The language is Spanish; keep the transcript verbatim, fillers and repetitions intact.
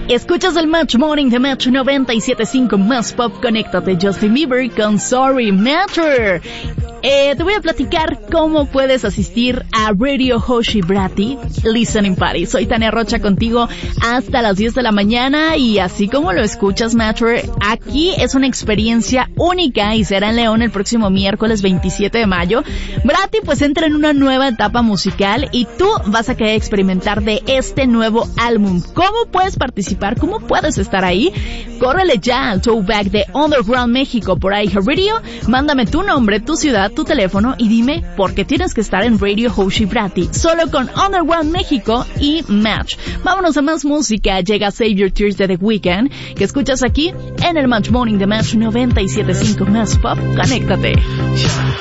Escuchas el Match Morning de Match noventa y siete punto cinco Más Pop. Conéctate, Justin Bieber con Sorry Matter. Eh, te voy a platicar cómo puedes asistir a Radio Hoshi Bratti Listening Party. Soy Tania Rocha contigo hasta las diez de la mañana y así como lo escuchas, Matter, aquí es una experiencia única y será en León el próximo miércoles veintisiete de mayo. Bratti pues entra en una nueva etapa musical y tú vas a querer experimentar de este nuevo álbum. ¿Cómo puedes participar? ¿Cómo puedes estar ahí? Córrele ya al Throwback de Underground México por iHeartRadio. Mándame tu nombre, tu ciudad, tu teléfono y dime por qué tienes que estar en Radio Hoshi Bratti, solo con Underground México y Match. Vámonos a más música. Llega Save Your Tears de The Weeknd, que escuchas aquí en el Match Morning de Match noventa y siete punto cinco Más Pop. Conéctate.